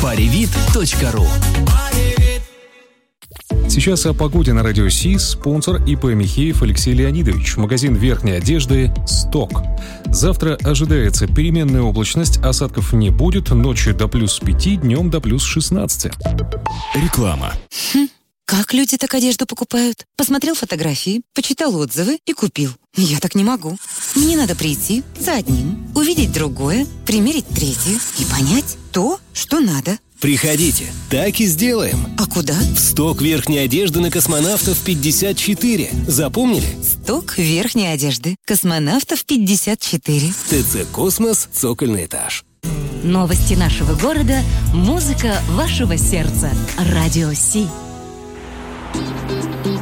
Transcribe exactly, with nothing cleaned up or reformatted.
паривит точка ру. Сейчас о погоде на радио Си. Спонсор ИП Михеев Алексей Леонидович. Магазин верхней одежды «Сток». Завтра ожидается переменная облачность, осадков не будет, ночью до плюс пяти, днем до плюс шестнадцати. Реклама. Хм, как люди так одежду покупают? Посмотрел фотографии, почитал отзывы и купил. Я так не могу. Мне надо прийти за одним, увидеть другое, примерить третье и понять то, что надо. Приходите, так и сделаем. А куда? В сток верхней одежды на Космонавтов пятьдесят четыре. Запомнили? Сток верхней одежды. Космонавтов пятьдесят четыре. ТЦ «Космос», цокольный этаж. Новости нашего города, музыка вашего сердца. Радио Си.